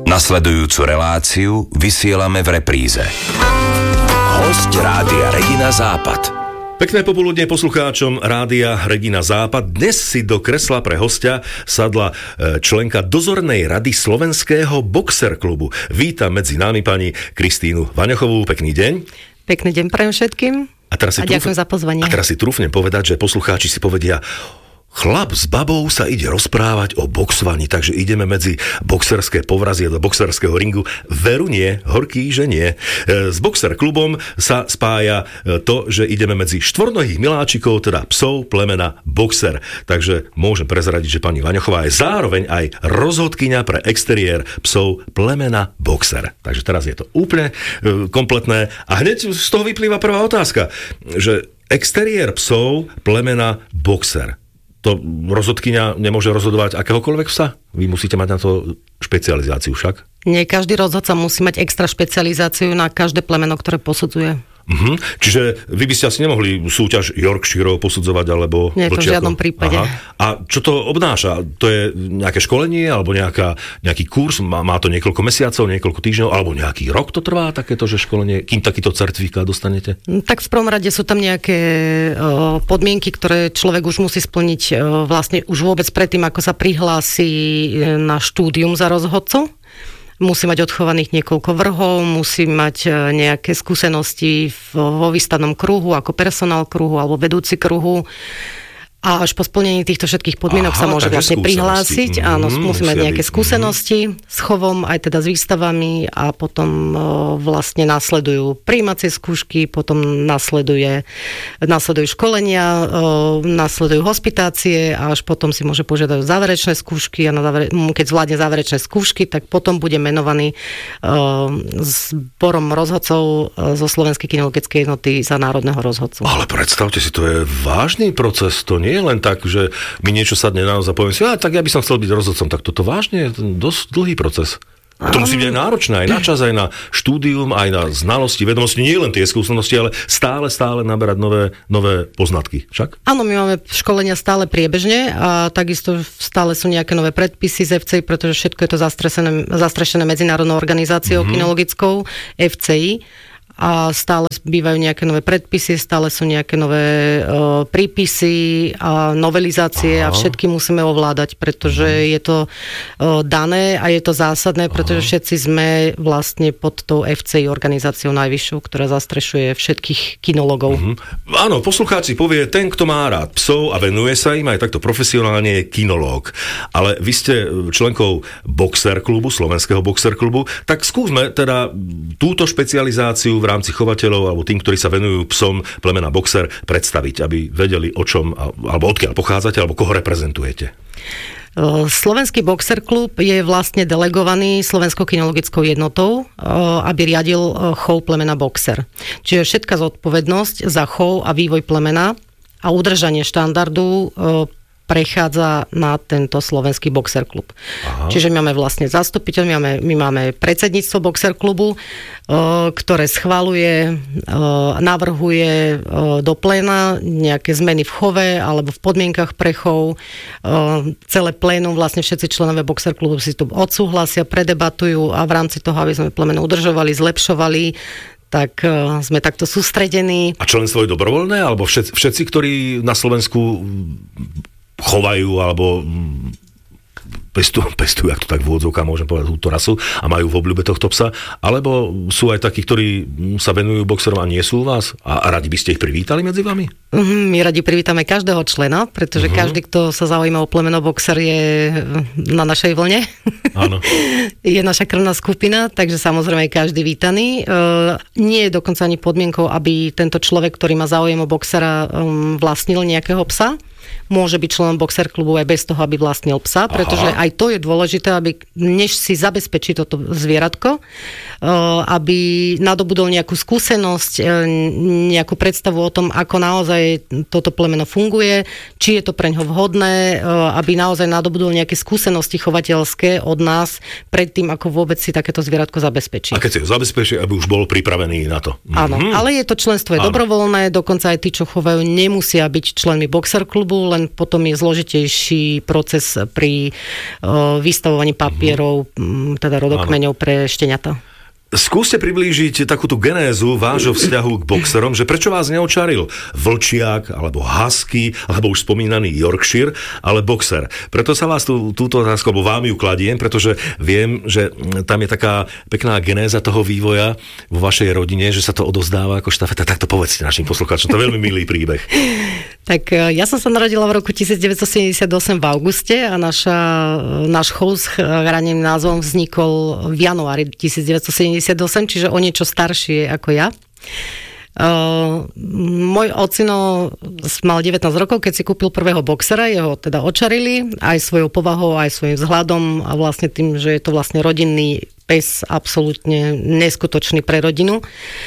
Nasledujúcu reláciu vysielame v repríze. Hosť Rádia Regina Západ. Pekné popoludne poslucháčom Rádia Regina Západ. Dnes si do kresla pre hostia sadla členka dozornej rady Slovenského boxerklubu. Vítam medzi nami pani Kristínu Vaňochovú. Pekný deň. Pekný deň prajem všetkým a ďakujem za pozvanie. A teraz si trúfnem povedať, že poslucháči si povedia: chlap s babou sa ide rozprávať o boxovaní, takže ideme medzi boxerské povrazy do boxerského ringu. Veru nie, horký, že nie. S boxer klubom sa spája to, že ideme medzi štvornohých miláčikov, teda psov plemena boxer. Takže môžem prezradiť, že pani Vaňochová je zároveň aj rozhodkyňa pre exteriér psov plemena boxer. Takže teraz je to úplne kompletné. A hneď z toho vyplýva prvá otázka, že exteriér psov plemena boxer. To rozhodkyňa nemôže rozhodovať akéhokoľvek psa? Vy musíte mať na to špecializáciu však? Nie, každý rozhodca musí mať extra špecializáciu na každé plemeno, ktoré posudzuje. Čiže vy by ste asi nemohli súťaž Yorkshirov posudzovať, alebo... Nie, to v žiadnom prípade. Aha. A čo to obnáša? To je nejaké školenie, alebo nejaký kurz? Má to niekoľko mesiacov, niekoľko týždňov, alebo nejaký rok to trvá, takéto, že školenie, kým takýto certifikát dostanete? Tak v prvom rade sú tam nejaké podmienky, ktoré človek už musí splniť vlastne už vôbec predtým, ako sa prihlási na štúdium za rozhodcu. Musí mať odchovaných niekoľko vrhov, musí mať nejaké skúsenosti vo výstavnom kruhu, ako personál kruhu alebo vedúci kruhu. A až po splnení týchto všetkých podmienok sa môže vlastne prihlásiť. Áno, musí mať nejaké skúsenosti s chovom, aj teda s výstavami, a potom vlastne nasledujú prijímacie skúšky, potom nasledujú školenia, nasledujú hospitácie a až potom si môže požiadať záverečné skúšky a keď zvládne záverečné skúšky, tak potom bude menovaný zborom rozhodcov zo Slovenskej kinologickej jednoty za národného rozhodcu. Ale predstavte si, to je vážny proces, to nie je len tak, že mi niečo sadne na nos a poviem si, tak ja by som chcel byť rozhodcom, tak toto vážne je dosť dlhý proces. A to musí byť aj náročné, aj na čas, aj na štúdium, aj na znalosti, vedomosti, nie len tie skúsenosti, ale stále naberať nové poznatky. Však? Áno, my máme školenia stále priebežne a takisto stále sú nejaké nové predpisy z FCI, pretože všetko je to zastrešené medzinárodnou organizáciou kinologickou FCI. A stále bývajú nejaké nové predpisy, stále sú nejaké nové prípisy a novelizácie a všetky musíme ovládať, pretože je to dané a je to zásadné, pretože všetci sme vlastne pod tou FCI organizáciou najvyššou, ktorá zastrešuje všetkých kinologov. Áno, poslucháč si povie, ten, kto má rád psov a venuje sa im aj takto profesionálne, je kinológ. Ale vy ste členkou boxer klubu, Slovenského boxer klubu, tak skúsme teda túto špecializáciu v rámci chovateľov alebo tým, ktorí sa venujú psom plemena boxer, predstaviť, aby vedeli, o čom alebo odkiaľ pochádzate alebo koho reprezentujete. Slovenský boxer klub je vlastne delegovaný Slovenskou kinologickou jednotou, aby riadil chov plemena boxer. Čiže všetká zodpovednosť za chov a vývoj plemena a udržanie štandardu prechádza na tento Slovenský boxer klub. Čiže my máme vlastne zastupiteľ, my máme predsedníctvo boxer klubu, ktoré schvaľuje, navrhuje do pléna nejaké zmeny v chove alebo v podmienkach pre chov. Celé plénum, vlastne všetci členové boxer klubu si tu odsúhlasia, predebatujú a v rámci toho, aby sme plemeno udržovali, zlepšovali, tak sme takto sústredení. A členstvo je dobrovoľné? Alebo všetci, ktorí na Slovensku chovajú alebo pestujú, ak to tak v úvodzovkách môžem povedať, túto rasu a majú v obľúbe tohto psa, alebo sú aj takí, ktorí sa venujú boxerom a nie sú u vás a radi by ste ich privítali medzi vami? My radi privítame každého člena, pretože každý, kto sa zaujíma o plemeno boxer, je na našej vlne. Áno. Je naša krvná skupina, takže samozrejme každý vítaný. Nie je dokonca ani podmienkou, aby tento človek, ktorý má záujem o boxera, vlastnil nejakého psa. Môže byť členom boxer klubu aj bez toho, aby vlastnil psa, pretože aj to je dôležité, aby než si zabezpečí toto zvieratko, aby nadobudol nejakú skúsenosť, nejakú predstavu o tom, ako naozaj toto plemeno funguje, či je to preňho vhodné, aby naozaj nadobudol nejaké skúsenosti chovateľské od nás predtým, ako vôbec si takéto zvieratko zabezpečí. A keď si ho zabezpečí, aby už bol pripravený na to. Áno, ale je to členstvo je dobrovoľné, dokonca aj tí, čo chovajú, nemusia byť členmi boxer klubu, len potom je zložitejší proces pri vystavovaní papierov, teda rodokmeňov pre šteniatá. Skúste priblížiť takúto genézu vášho vzťahu k boxerom, že prečo vás neočaril vlčiak, alebo husky, alebo už spomínaný Yorkshire, ale boxer. Preto sa vás túto otázku, alebo vám ju kladiem, pretože viem, že tam je taká pekná genéza toho vývoja vo vašej rodine, že sa to odozdáva ako štafeta. Tak to povedzte našim poslucháčom, to je veľmi milý príbeh. Tak ja som sa narodila v roku 1978 v auguste a náš chov s hraným názvom vznikol v januári 1978, čiže o niečo staršie ako ja. Môj ocino mal 19 rokov, keď si kúpil prvého boxera, jeho teda očarili aj svojou povahou, aj svojím vzhľadom a vlastne tým, že je to vlastne rodinný pes, absolútne neskutočný pre rodinu.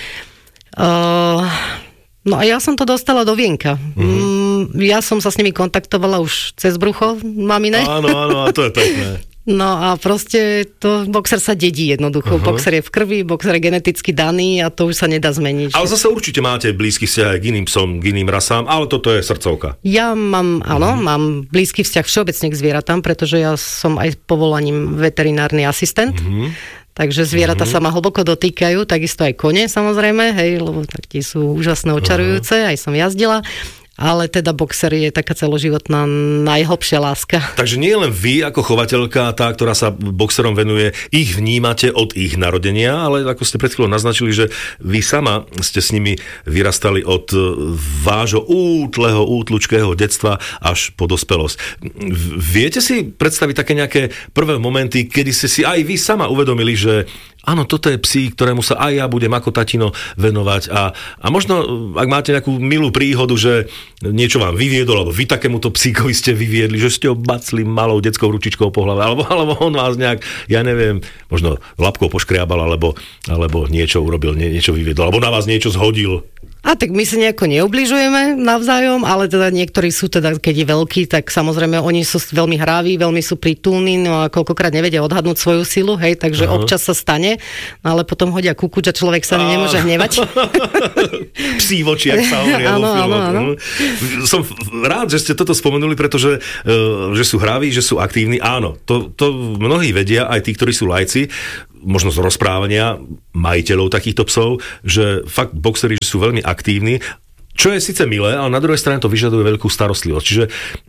No a ja som to dostala do vienka. Ja som sa s nimi kontaktovala už cez brucho mamine. Áno, a to je pekné. No a proste to boxer sa dedí jednoducho. Boxer je v krvi, boxer je geneticky daný a to už sa nedá zmeniť. Ale zase určite máte blízky vzťah aj k iným psom, k iným rasám, ale toto je srdcovka. Ja mám blízky vzťah všeobecne k zvieratám, pretože ja som aj povolaním veterinárny asistent. Takže zvieratá sa ma hlboko dotýkajú, takisto aj kone samozrejme, hej, lebo tak tie sú úžasné, očarujúce, aj som jazdila. Ale teda boxer je taká celoživotná najhlbšia láska. Takže nie len vy ako chovateľka, tá, ktorá sa boxerom venuje, ich vnímate od ich narodenia, ale ako ste pred chvíľou naznačili, že vy sama ste s nimi vyrastali od vášho útlučkého detstva až po dospelosť. Viete si predstaviť také nejaké prvé momenty, kedy ste si aj vy sama uvedomili, že áno, toto je psík, ktorému sa aj ja budem ako tatino venovať a možno, ak máte nejakú milú príhodu, že niečo vám vyviedol, alebo vy takémuto psíkovi ste vyviedli, že ste ho bacli malou detskou ručičkou po hlave, alebo on vás nejak, ja neviem, možno labkou poškriabal, alebo niečo urobil, niečo vyviedol, alebo na vás niečo zhodil. A tak my si nejako neubližujeme navzájom, ale teda niektorí sú teda, keď je veľký, tak samozrejme oni sú veľmi hraví, veľmi sú pritúlni, no a koľkokrát nevedia odhadnúť svoju silu, hej, takže občas sa stane, no ale potom hodia kukuč a človek sa nemôže hnevať. Psí voči, jak sa hovorí. Áno. Som rád, že ste toto spomenuli, pretože že sú hraví, že sú aktívni. Áno, to mnohí vedia, aj tí, ktorí sú lajci, možno z rozprávania majiteľov takýchto psov, že fakt boxeri sú veľmi aktívni, čo je síce milé, ale na druhej strane to vyžaduje veľkú starostlivosť. Čiže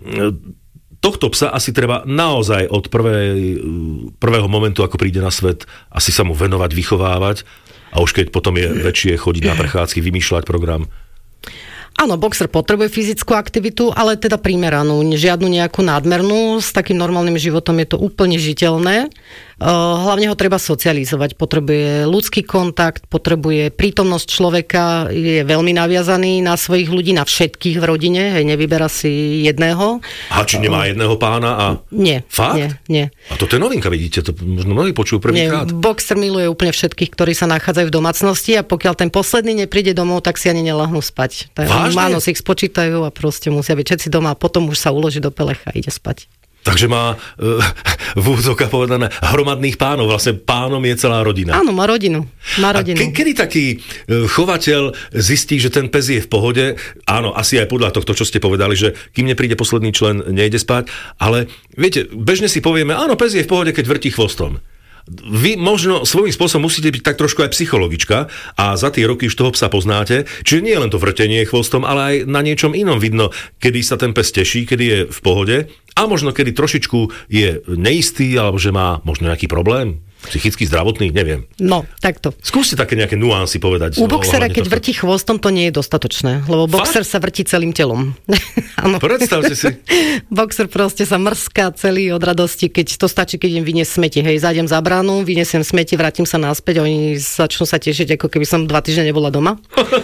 tohto psa asi treba naozaj od prvého momentu, ako príde na svet, asi sa mu venovať, vychovávať a už keď potom je väčšie chodiť na prechádzky, vymýšľať program. Áno, boxer potrebuje fyzickú aktivitu, ale teda primeranú, žiadnu nejakú nadmernú. S takým normálnym životom je to úplne žiteľné. Hlavne ho treba socializovať. Potrebuje ľudský kontakt, potrebuje prítomnosť človeka, je veľmi naviazaný na svojich ľudí, na všetkých v rodine, hej, nevyberá si jedného. A či nemá jedného pána? A... Nie. Fakt? Nie. A to je novinka, vidíte, to možno mnohí počujú prvýkrát. Boxer miluje úplne všetkých, ktorí sa nachádzajú v domácnosti a pokiaľ ten posledný nepríde domov, tak si ani nelahnú spať. Áno, si ich spočítajú a proste musia byť všetci doma a potom už sa uloží do pelecha a ide spať. Takže má v úvodzovkách povedané hromadných pánov, vlastne pánom je celá rodina. Áno, má rodinu. Kedy taký chovateľ zistí, že ten pes je v pohode? Áno, asi aj podľa tohto, čo ste povedali, že kým nepríde posledný člen, nejde spať, ale viete, bežne si povieme, áno, pes je v pohode, keď vrtí chvostom. Vy možno svojím spôsobom musíte byť tak trošku aj psychologička a za tie roky už toho psa poznáte, čiže nie len to vrtenie chvostom, ale aj na niečom inom vidno, kedy sa ten pes teší, kedy je v pohode a možno kedy trošičku je neistý alebo že má možno nejaký problém. Psychicky zdravotný, neviem. No, takto. Skúste také nejaké nuancy povedať. U boxera, keď vrtí chvostom, to nie je dostatočné, lebo boxer sa vrtí celým telom. Predstavte si. Boxer proste sa mrská celý od radosti, keď to stačí, keď im vyniesť smeti. Hej, zájdem za bránu, vyniesiem smeti, vrátim sa naspäť, oni začnú sa tešiť, ako keby som 2 týždne nebola doma.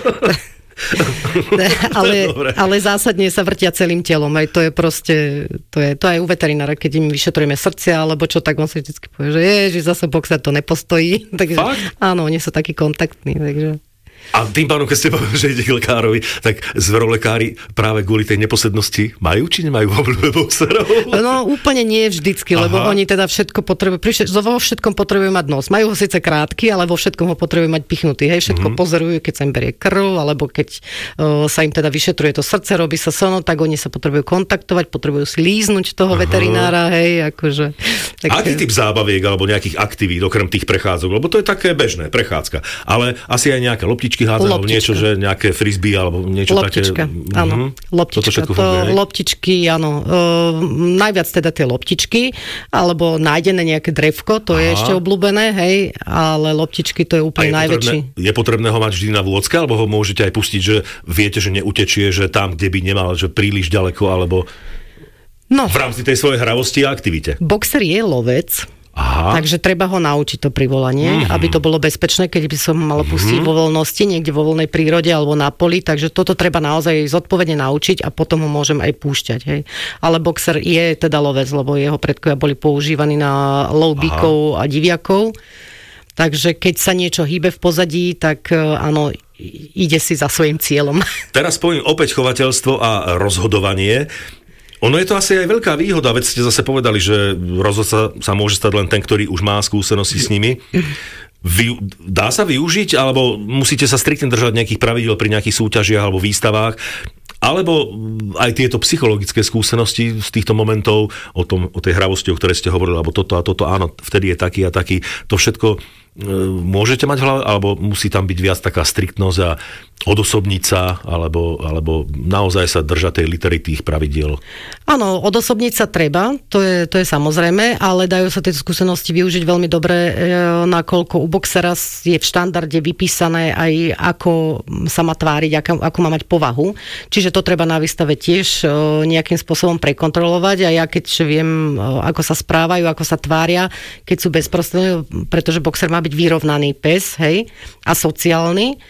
ale zásadne sa vrtia celým telom. Aj to je proste, to aj u veterinára, keď im vyšetrujeme srdcia, alebo čo, tak on si vždycky povie, že ježiš, zase boxer to nepostojí. Takže, áno, oni sú takí kontaktní, takže... A tým pádom, keď ste povedali, že ide k lekárovi, tak zverolekári práve kvôli tej neposlednosti majú či nemajú obľúbe boxerov? No úplne nie vždycky, lebo oni teda všetko potrebujú, vo všetkom potrebujú mať nos. Majú ho síce krátky, ale vo všetkom ho potrebujú mať pichnutý. Hej, všetko pozorujú, keď sa im berie krv, alebo keď sa im teda vyšetruje to srdce, robí sa sono, tak oni sa potrebujú kontaktovať, potrebujú si líznuť toho veterinára, hej, akože. Tak... Aký typ zábaviek alebo nejakých aktivít, okrem tých prechádzok? Lebo to je také bežné, prechádzka. Ale asi aj nejaké loptičky hádzať, alebo niečo, že nejaké frisbee, alebo niečo loptička, také. Áno, loptička. Loptičky, áno. Najviac teda tie loptičky, alebo nájdené nejaké drevko, to je ešte obľúbené, hej, ale loptičky to je úplne najväčší. Je potrebné ho mať vždy na vôcke, alebo ho môžete aj pustiť, že viete, že neutečie, že tam, kde by nemal, že príliš ďaleko, alebo v rámci tej svojej hravosti a aktivite. Boxer je lovec. Takže treba ho naučiť to privolanie, aby to bolo bezpečné, keď by som mala pustiť vo voľnosti, niekde vo voľnej prírode alebo na poli, takže toto treba naozaj zodpovedne naučiť a potom ho môžem aj púšťať. Hej. Ale boxer je teda lovec, lebo jeho predkovia boli používaní na lov bykov a diviakov, takže keď sa niečo hýbe v pozadí, tak áno, ide si za svojím cieľom. Teraz poviem opäť chovateľstvo a rozhodovanie. Ono je to asi aj veľká výhoda, veď ste zase povedali, že rozhodca sa môže stať len ten, ktorý už má skúsenosti s nimi. Dá sa využiť, alebo musíte sa striktne držať nejakých pravidiel pri nejakých súťažiach alebo výstavách, alebo aj tieto psychologické skúsenosti z týchto momentov o tej hravosti, o ktorej ste hovorili, alebo toto a toto, áno, vtedy je taký a taký, to všetko môžete mať v hlave, alebo musí tam byť viac taká striktnosť a odosobniť sa, alebo naozaj sa držať tej litery tých pravidiel? Áno, odosobniť sa treba, to je samozrejme, ale dajú sa tie skúsenosti využiť veľmi dobre, nakoľko u boxera je v štandarde vypísané aj ako sa má tváriť, ako má mať povahu. Čiže to treba na výstave tiež nejakým spôsobom prekontrolovať a ja keď viem, ako sa správajú, ako sa tvária, keď sú bezprostredné, pretože boxer má byť vyrovnaný pes, hej, a sociálny,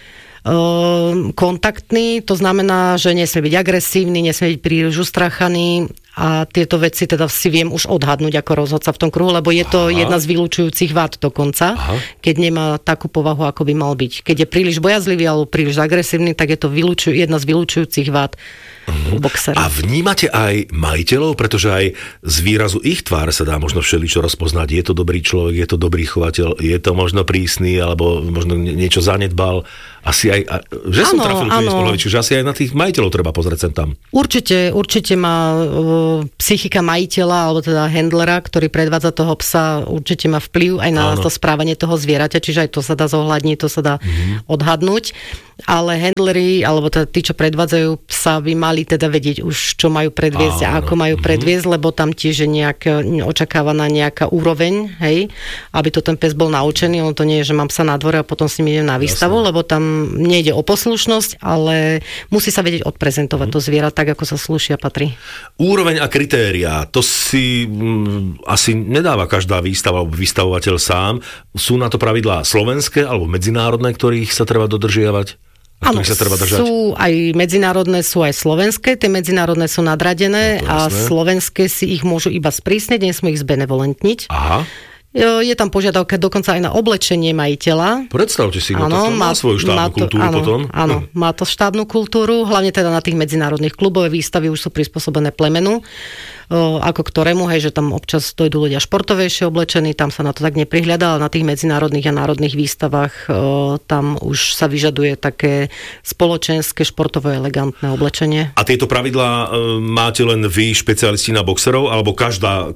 kontaktný, to znamená, že nesmie byť agresívny, nesmie byť príliš ustrachaný a tieto veci teda si viem už odhadnúť ako rozhodca v tom kruhu, lebo je to jedna z vylúčujúcich vád dokonca, keď nemá takú povahu, ako by mal byť. Keď je príliš bojazlivý alebo príliš agresívny, tak je to jedna z vylúčujúcich vád u boxera. A vnímate aj majiteľov, pretože aj z výrazu ich tváre sa dá možno všeličo rozpoznať. Je to dobrý človek, je to dobrý chovateľ, je to možno prísny, alebo možno niečo zanedbal. Asi aj, že som trafil tie spolovičky, že asi aj na tých majiteľov treba pozrieť sem tam. Určite má psychika majiteľa, alebo teda handlera, ktorý predvádza toho psa, určite má vplyv aj na to správanie toho zvieraťa, čiže aj to sa dá zohľadniť, to sa dá odhadnúť. Ale handleri, alebo teda tí, čo predvádzajú psa, by mali teda vedieť už, čo majú predviesť a ako majú predviesť, lebo tam tiež je očakávaná nejaká úroveň, hej, aby to ten pes bol naučený. Ono to nie je, že mám psa na dvore a potom s ním idem na výstavu, lebo tam nejde o poslušnosť, ale musí sa vedieť odprezentovať to zviera tak, ako sa slúšia patrí. Úroveň a kritériá, to si asi nedáva každá výstava alebo vystavovateľ sám. Sú na to pravidlá slovenské alebo medzinárodné, ktorých sa treba dodržiavať? Áno, sú aj medzinárodné, sú aj slovenské, tie medzinárodné sú nadradené a slovenské si ich môžu iba sprísniť, nesmú ich zbenevolentniť. Aha. Je tam požiadavka dokonca aj na oblečenie majiteľa. Predstavte si, to má svoju štátnu kultúru potom. Áno, má to štátnu kultúru, hlavne teda na tých medzinárodných klubové výstavy už sú prispôsobené plemenu, ako ktorému, hej, že tam občas dojdú ľudia športovejšie oblečení, tam sa na to tak neprihľadá, ale na tých medzinárodných a národných výstavách tam už sa vyžaduje také spoločenské, športové, elegantné oblečenie. A tieto pravidlá máte len vy, špecialisti na boxerov, alebo každá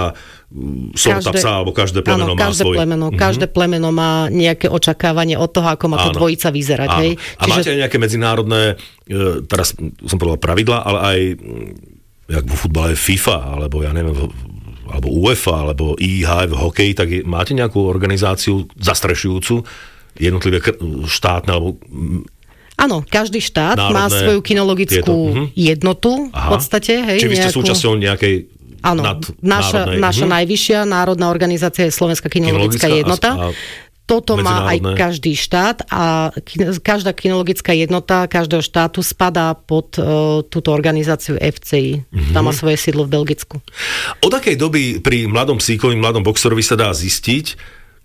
sorta psa, alebo každé plemeno má svoj... Každé plemeno má nejaké očakávanie od toho, ako má to dvojica vyzerať. Hej. A máte aj nejaké medzinárodné, teraz som povedal pravidlá, ale aj jak vo futbale FIFA, alebo ja neviem, alebo UEFA, alebo IHF v hokeji, tak máte nejakú organizáciu zastrešujúcu jednotlivé štátne, alebo... Áno, každý štát má svoju kinologickú jednotu v podstate. Hej, čiže vy ste súčasťou nejakej... Áno, naša najvyššia národná organizácia je Slovenská kinologická jednota. Toto má aj každý štát a každá kinologická jednota každého štátu spadá pod túto organizáciu FCI. Tam má svoje sídlo v Belgicku. Od akej doby pri mladom psíkovi, mladom boxerovi sa dá zistiť,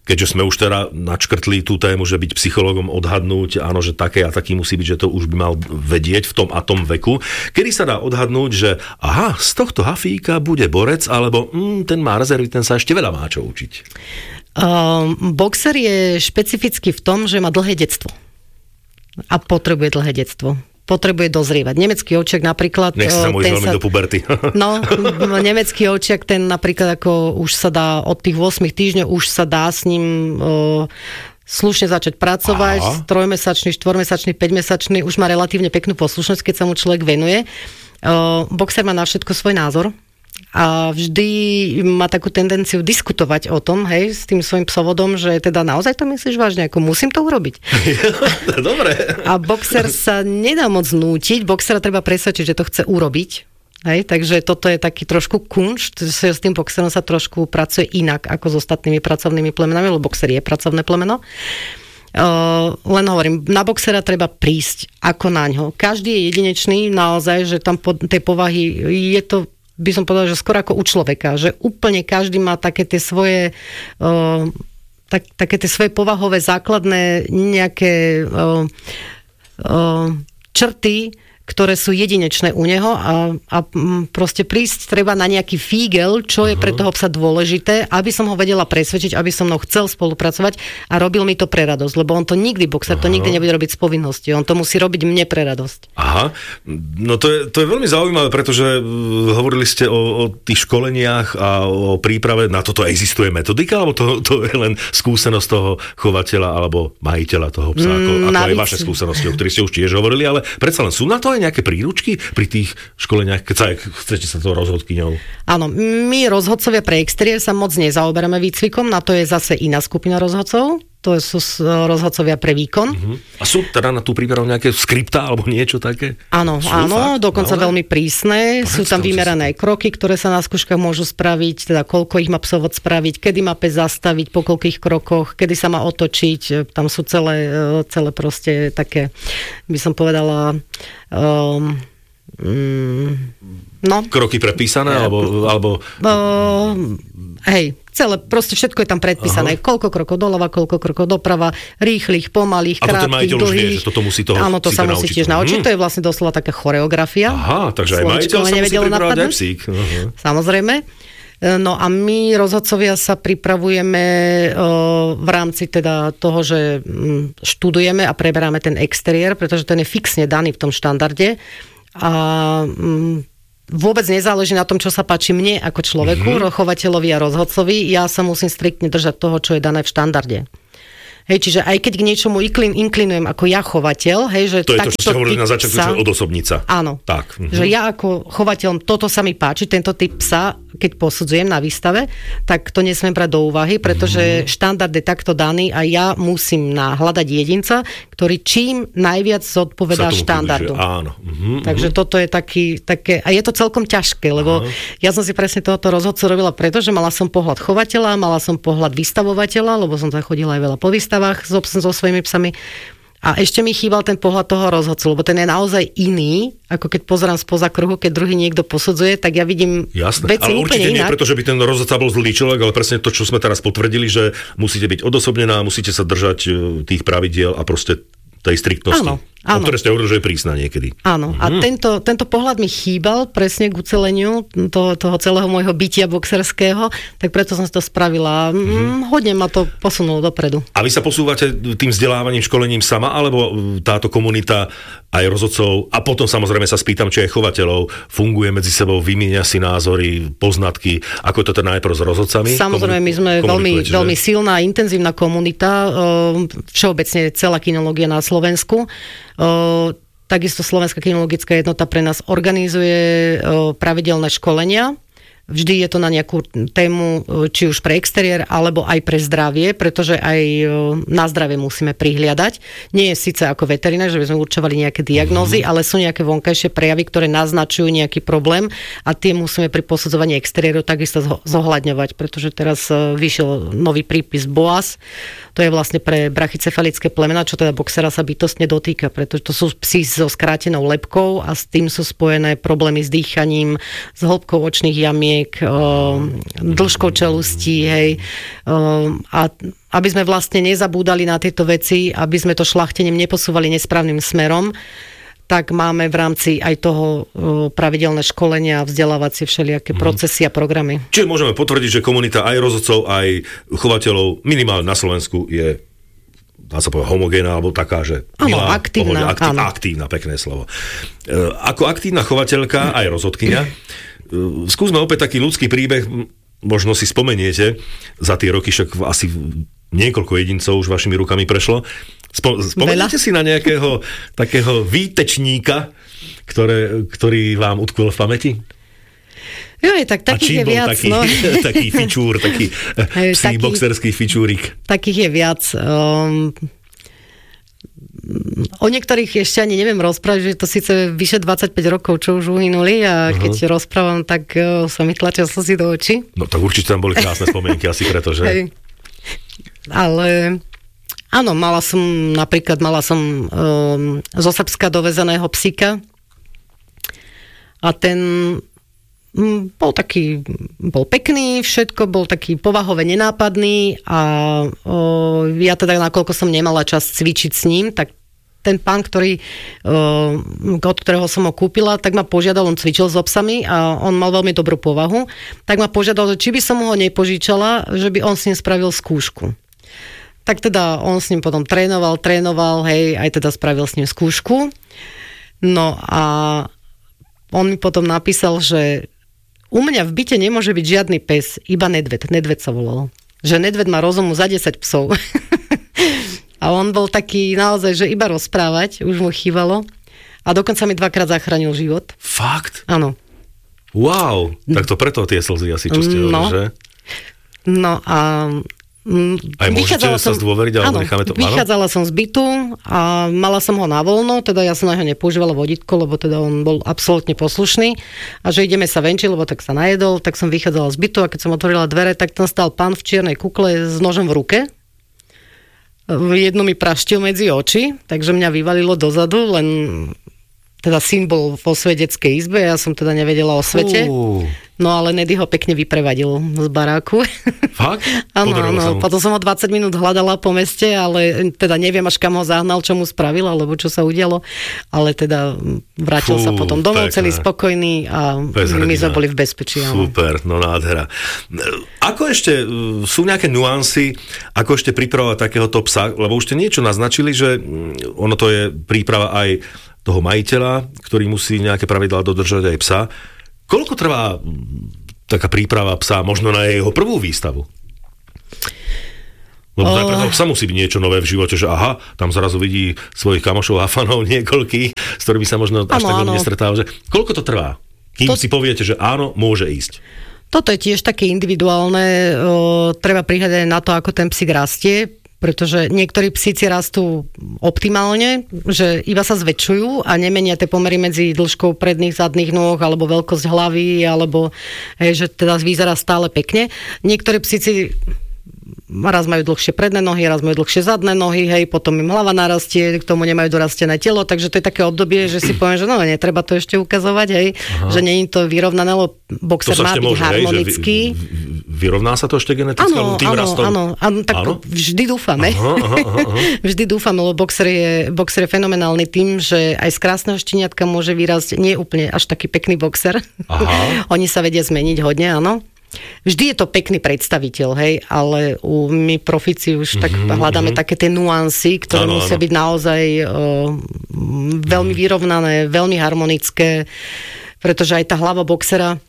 Keďže sme už teda načkrtli tú tému, že byť psychológom, odhadnúť, áno, že také a taký musí byť, že to už by mal vedieť v tom a tom veku. Kedy sa dá odhadnúť, že aha, z tohto hafíka bude borec, alebo ten má rezervy, ten sa ešte veľa má čo učiť? Boxer je špecifický v tom, že má dlhé detstvo. A potrebuje dlhé detstvo. Potrebuje dozrievať. Nemecký ovčiak napríklad... Nech sa môj veľmi do puberty. No, nemecký ovčiak, ten napríklad ako už sa dá od tých 8 týždňov, už sa dá s ním slušne začať pracovať. 3-mesačný, 4-mesačný, 5-mesačný, už má relatívne peknú poslušnosť, keď sa mu človek venuje. Boxer má na všetko svoj názor. A vždy má takú tendenciu diskutovať o tom, hej, s tým svojím psovodom, že teda naozaj to myslíš vážne, ako musím to urobiť. Dobre. A boxer sa nedá moc nútiť, boxera treba presvedčiť, že to chce urobiť. Hej, takže toto je taký trošku kunšt, že s tým boxerom sa trošku pracuje inak ako s ostatnými pracovnými plemenami, lebo boxer je pracovné plemeno. Len hovorím, na boxera treba prísť ako na ňo. Každý je jedinečný, naozaj, že tam tej povahy je to, by som povedala, že skoro ako u človeka, že úplne každý má také tie svoje také tie svoje povahové základné nejaké črty, ktoré sú jedinečné u neho a proste prísť treba na nejaký fígel, čo je pre toho psa dôležité, aby som ho vedela presvedčiť, aby som mnou chcel spolupracovať a robil mi to pre radosť, lebo on to nikdy, boxer to nikdy nebude robiť z povinnosti, on to musí robiť mne pre radosť. Aha, no to je veľmi zaujímavé, pretože hovorili ste o tých školeniach a o príprave, na toto existuje metodika, alebo to je len skúsenosť toho chovateľa alebo majiteľa toho psa, ako aj vaše skúsenosti, o ktorých ste už tiež hovorili, ale predsa len sú na to aj nejaké príručky pri tých školeniach, keď chcete sa to rozhodkyňou? Áno, my rozhodcovia pre exteriér sa moc nezaoberáme výcvikom, na to je zase iná skupina rozhodcov, to sú rozhodcovia pre výkon. A sú teda na tú prípravu nejaké skriptá alebo niečo také? Áno, dokonca veľmi prísne. Sú tam vymerané kroky, ktoré sa na skúškach môžu spraviť, teda koľko ich má psovod spraviť, kedy má pes zastaviť, po koľkých krokoch, kedy sa má otočiť. Tam sú celé proste také, by som povedala, kroky predpísané, alebo... Hej, celé, proste všetko je tam predpísané. Koľko krokov doľava, koľko krokov doprava, rýchlych, pomalých, krátkych, dlhých. Že toto musí toho áno, to sa musí tiež naučiť. To je vlastne doslova taká choreografia. Aha, takže aj majiteľ sa musí pripravať aj psík. Samozrejme. No a my, rozhodcovia, sa pripravujeme v rámci teda toho, že študujeme a preberáme ten exteriér, pretože ten je fixne daný v tom štandarde. A vôbec nezáleží na tom, čo sa páči mne ako človeku, chovateľovi a rozhodcovi. Ja sa musím striktne držať toho, čo je dané v štandarde. Hej, čiže aj keď k niečomu inklinujem ako ja chovateľ, hej, že to je to, čo ste hovorili na začiatku, čo odosobniť sa. Áno. Tak. Že ja ako chovateľ, toto sa mi páči, tento typ psa, keď posudzujem na výstave, tak to nesmiem brať do úvahy, pretože štandard je takto daný a ja musím hľadať jedinca, ktorý čím najviac zodpovedá štandardu. Áno. Takže toto je také, a je to celkom ťažké, lebo ja som si presne tohoto rozhodcu robila preto, že mala som pohľad chovateľa, mala som pohľad vystavovateľa, lebo som zachodila aj veľa po výstavách so svojimi psami. A ešte mi chýbal ten pohľad toho rozhodcu, lebo ten je naozaj iný, ako keď pozerám spoza kruhu, keď druhý niekto posudzuje, tak ja vidím veci ale úplne určite inak. nie, pretože by ten rozhodca bol zlý človek, ale presne to, čo sme teraz potvrdili, že musíte byť odosobnená, musíte sa držať tých pravidiel a proste tej striktnosti. Áno. O ktoré ste hovorili, že je prísna niekedy. Áno. A tento pohľad mi chýbal presne k uceleniu toho celého môjho bytia boxerského, tak preto som si to spravila. Hodne ma to posunulo dopredu. A vy sa posúvate tým vzdelávaním, školením sama, alebo táto komunita aj rozhodcov, a potom samozrejme sa spýtam, či aj chovateľov funguje medzi sebou, vymieňa si názory, poznatky, ako to teda najprv s rozhodcami? Samozrejme, my sme veľmi silná, intenzívna komunita, všeobecne celá kinológia na Slovensku. Takisto Slovenská kinologická jednota pre nás organizuje pravidelné školenia. Vždy je to na nejakú tému, či už pre exteriér, alebo aj pre zdravie, pretože aj na zdravie musíme prihliadať. Nie je síce ako veterinár, že by sme určovali nejaké diagnózy, ale sú nejaké vonkajšie prejavy, ktoré naznačujú nejaký problém a tie musíme pri posudzovaní exteriéru takisto zohľadňovať, pretože teraz vyšiel nový prípis BOAS, to je vlastne pre brachycefalické plemena, čo teda boxera sa bytostne dotýka, pretože to sú psi so skrátenou lebkou a s tým sú spojené problémy s dýchaním, s hĺbkou očných jamiek, buniek, dĺžkou čelustí, hej. A aby sme vlastne nezabúdali na tieto veci, aby sme to šľachtením neposúvali nesprávnym smerom, tak máme v rámci aj toho pravidelné školenia a vzdelávacie všelijaké procesy a programy. Čiže môžeme potvrdiť, že komunita aj rozhodcov, aj chovateľov minimálne na Slovensku je, dá sa povedať, homogénna, alebo taká, že milá, aktívna, aktívna, pekné slovo. Ako aktívna chovateľka, aj rozhodkyňa, skúsme opäť taký ľudský príbeh, možno si spomeniete, za tie roky však asi niekoľko jedincov už vašimi rukami prešlo. Spomeniete si na nejakého takého výtečníka, ktorý vám utkvel v pamäti? Jo, tak takých je viac. Taký fičúr, taký psí boxerský fičúrik. Takých je viac. O niektorých ešte ani neviem rozprávať, že to síce vyše 25 rokov, čo už uhynuli a keď rozprávam, tak sa mi tlačia slzy do očí. No tak určite tam boli krásne spomienky, asi preto, že... Hej. Ale áno, mala som zo Srbska dovezeného psíka a ten bol pekný, všetko, bol taký povahove nenápadný a ja teda, nakoľko som nemala čas cvičiť s ním, tak ten pán, od ktorého som ho kúpila, tak ma požiadal, on cvičil s obsami a on mal veľmi dobrú povahu, tak ma požiadal, že či by som ho nepožičala, že by on s ním spravil skúšku. Tak teda on s ním potom trénoval, hej, aj teda spravil s ním skúšku. No a on mi potom napísal, že u mňa v byte nemôže byť žiadny pes, iba nedved. Nedved sa volal. Že nedved má rozumu za 10 psov. A on bol taký naozaj, že iba rozprávať, už mu chýbalo. A dokonca mi 2-krát zachránil život. Fakt? Áno. Wow, tak to preto tie slzy asi, čo ste hovorili, že? No a... Aj môžete sa zdôveriť, alebo necháme to... Vychádzala som z bytu a mala som ho na voľno, teda ja som na ho nepoužívala vodítko, lebo teda on bol absolútne poslušný a že ideme sa venčiť, lebo tak sa najedol, tak som vychádzala z bytu a keď som otvorila dvere, tak tam stál pán v čiernej kukle s nožom v ruke. Jednu mi praštil medzi oči, takže mňa vyvalilo dozadu, len teda syn bol vo svedeckej izbe, ja som teda nevedela o svete. No ale Nedy ho pekne vyprevadil z baráku. Fakt? Áno. Potom som ho 20 minút hľadala po meste, ale teda neviem, až kam ho zahnal, čo mu spravil, alebo čo sa udialo. Ale teda vrátil sa potom domov, celý spokojný a my sme boli v bezpečí. Super, no nádhera. Ako ešte, sú nejaké nuancy, ako ešte pripravovať takéhoto psa? Lebo už ste niečo naznačili, že ono to je príprava aj toho majiteľa, ktorý musí nejaké pravidlá dodržať aj psa. Koľko trvá taká príprava psa, možno na jeho prvú výstavu? Lebo najprv psa musí byť niečo nové v živote, že aha, tam zrazu vidí svojich kamošov a fanov niekoľkých, s ktorými sa možno až tak nestretáva. Koľko to trvá? Kým si poviete, že áno, môže ísť? Toto je tiež také individuálne. Treba prihľadať na to, ako ten psík rastie, pretože niektorí psíci rastú optimálne, že iba sa zväčšujú a nemenia tie pomery medzi dĺžkou predných, zadných nôh, alebo veľkosť hlavy, alebo že teda vyzerá stále pekne. Niektorí psíci raz majú dlhšie predné nohy, raz majú dlhšie zadné nohy, hej, potom im hlava narastie, k tomu nemajú dorastené telo, takže to je také obdobie, že si poviem, že no, netreba to ešte ukazovať, hej, že nie je to vyrovnané, lebo boxer má byť harmonický. Vyrovná sa to ešte geneticky? Áno, tak vždy dúfame. Vždy dúfame, lebo boxer je fenomenálny tým, že aj z krásneho šteniatka môže vyrásť nie úplne až taký pekný boxer. Oni sa vedia zmeniť hodne, áno. Vždy je to pekný predstaviteľ, hej, ale my profíci už tak hľadáme také tie nuancy, ktoré musia byť naozaj veľmi vyrovnané, veľmi harmonické, pretože aj tá hlava boxera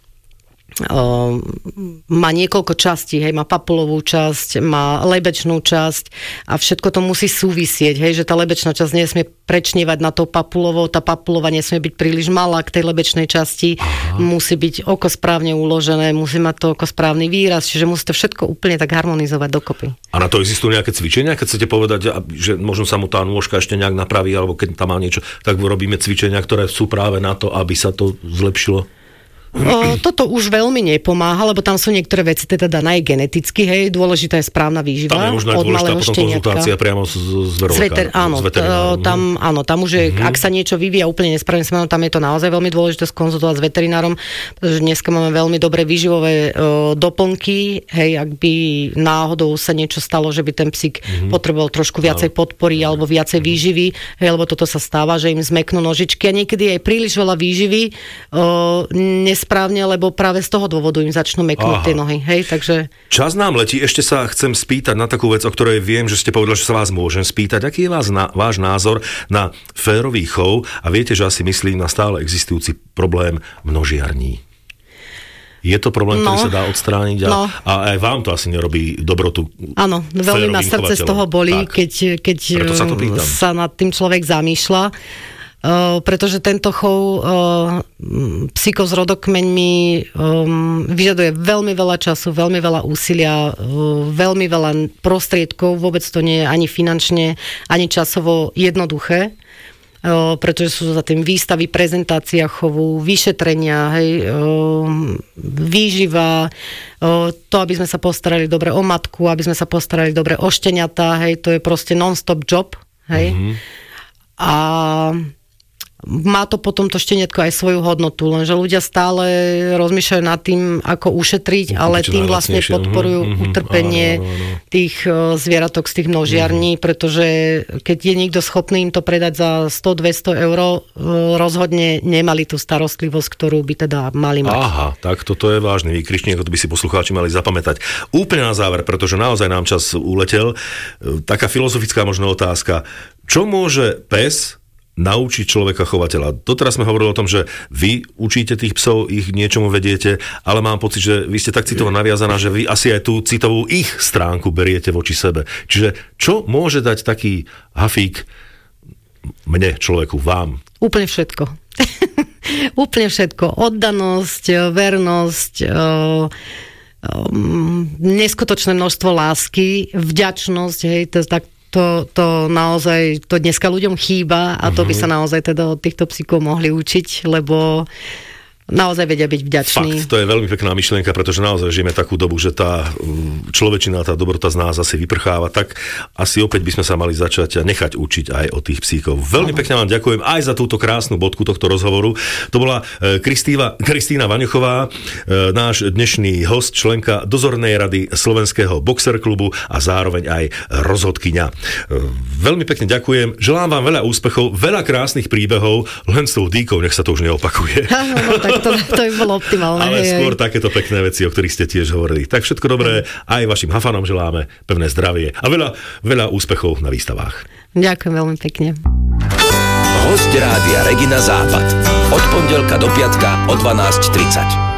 má niekoľko častí, hej, má papulovú časť, má lebečnú časť a všetko to musí súvisieť, hej, že tá lebečná časť nesmie prečnievať na tou papulovou, tá papulova nesmie byť príliš malá k tej lebečnej časti, musí byť oko správne uložené, musí mať to oko správny výraz, čiže musí to všetko úplne tak harmonizovať dokopy. A na to existujú nejaké cvičenia, keď chcete povedať, že možno sa mu tá nôžka ešte nejak napraví, alebo keď tam má niečo, tak robíme cvičenia, ktoré sú práve na to, aby sa to zlepšilo? Toto už veľmi nepomáha, lebo tam sú niektoré veci teda dané aj geneticky, hej, dôležitá je správna výživa. Tam je možno od malého šteniatka. Konzultácia priamo s veterinárom. Áno, tam už je, ak sa niečo vyvíja úplne nesprávnym smerom, tam je to naozaj veľmi dôležité skonzultovať s veterinárom, pretože dneska máme veľmi dobré výživové doplnky, hej, ak by náhodou sa niečo stalo, že by ten psík potreboval trošku viacej podpory alebo viacej výživy, hej, lebo toto sa stáva, že im zmeknú nožičky a niekedy aj príliš veľa výživy nesprávne, lebo práve z toho dôvodu im začnú meknúť tie nohy. Hej, takže... Čas nám letí, ešte sa chcem spýtať na takú vec, o ktorej viem, že ste povedali, že sa vás môžem spýtať. Aký je váš názor na férový chov a viete, že asi myslím na stále existujúci problém množiarní? Je to problém, ktorý sa dá odstrániť a aj vám to asi nerobí dobrotu. Áno, veľmi ma srdce z toho bolí, keď sa nad tým človek zamýšľa. Pretože tento chov psíkov s rodokmeňmi vyžaduje veľmi veľa času, veľmi veľa úsilia, veľmi veľa prostriedkov, vôbec to nie je ani finančne, ani časovo jednoduché, pretože sú za tým výstavy, prezentácia chovu, vyšetrenia, hej, výživa, to, aby sme sa postarali dobre o matku, aby sme sa postarali dobre o šteniatá, hej, to je proste non-stop job, hej. A má to potom to šteniatko aj svoju hodnotu, lenže ľudia stále rozmýšľajú nad tým, ako ušetriť, ale tým vlastne podporujú utrpenie tých zvieratok z tých množiarní, pretože keď je niekto schopný im to predať za 100-200 eur, rozhodne nemali tú starostlivosť, ktorú by teda mali mať. Aha, tak toto je vážny výkričník, to by si poslucháči mali zapamätať. Úplne na záver, pretože naozaj nám čas uletel, taká filozofická možno otázka. Čo môže pes naučiť človeka chovateľa? Doteraz sme hovorili o tom, že vy učíte tých psov, ich niečomu vediete, ale mám pocit, že vy ste tak citovo naviazaná, že vy asi aj tú citovú ich stránku beriete voči sebe. Čiže čo môže dať taký hafík mne, človeku, vám? Úplne všetko. Úplne všetko. Oddanosť, vernosť, neskutočné množstvo lásky, vďačnosť, hej, to tak to naozaj, to dneska ľuďom chýba a to by sa naozaj teda od týchto psíkov mohli učiť, lebo naozaj vedia byť vďační. Fakt, to je veľmi pekná myšlienka, pretože naozaj žijeme takú dobu, že tá človečina, tá dobrota z nás asi vyprcháva, tak asi opäť by sme sa mali začať a nechať učiť aj od tých psíkov. Veľmi pekne vám ďakujem aj za túto krásnu bodku tohto rozhovoru. To bola Kristína Vaňochová, náš dnešný host, členka dozornej rady Slovenského boxer klubu a zároveň aj rozhodkyňa. Veľmi pekne ďakujem, želám vám veľa úspechov, veľa krásnych príbehov, len s tou dýkou, nech sa to už neopakuje. To by bolo optimálne. Ale skôr takéto pekné veci, o ktorých ste tiež hovorili. Tak všetko dobré, aj vašim hafanom želáme pevné zdravie a veľa úspechov na výstavách. Ďakujem veľmi pekne. Hosť Rádia Regina Západ. Od pondelka do piatka o 12:30.